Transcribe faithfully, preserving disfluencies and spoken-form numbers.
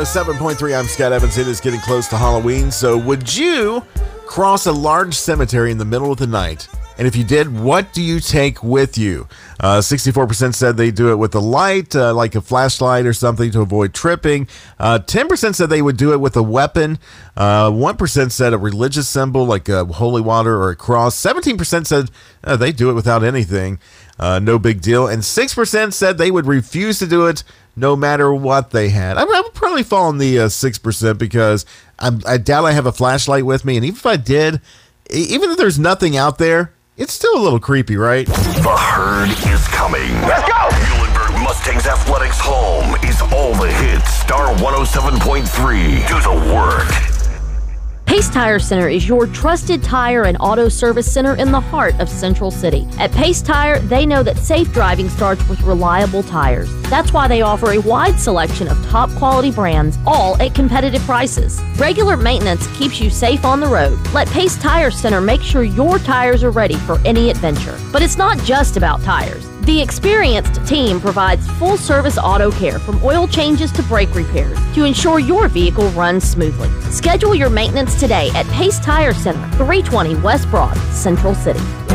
seven point three, I'm Scott Evans. It is getting close to Halloween, so would you cross a large cemetery in the middle of the night? And if you did, what do you take with you? Uh, sixty-four percent said they do it with a light, uh, like a flashlight or something to avoid tripping. Uh, ten percent said they would do it with a weapon. Uh, one percent said a religious symbol like a holy water or a cross. seventeen percent said uh, they do it without anything. Uh, no big deal. And six percent said they would refuse to do it no matter what they had. I would probably fall in the uh, six percent because I'm, I doubt I have a flashlight with me. And even if I did, even if there's nothing out there, it's still a little creepy, right? The herd is coming. Let's go! Muhlenberg Mustangs Athletics home is all the hits. Star one oh seven point three. Do the work. Pace Tire Center is your trusted tire and auto service center in the heart of Central City. At Pace Tire, they know that safe driving starts with reliable tires. That's why they offer a wide selection of top quality brands, all at competitive prices. Regular maintenance keeps you safe on the road. Let Pace Tire Center make sure your tires are ready for any adventure. But it's not just about tires. The experienced team provides full-service auto care from oil changes to brake repairs to ensure your vehicle runs smoothly. Schedule your maintenance today at Pace Tire Center, three twenty West Broad, Central City.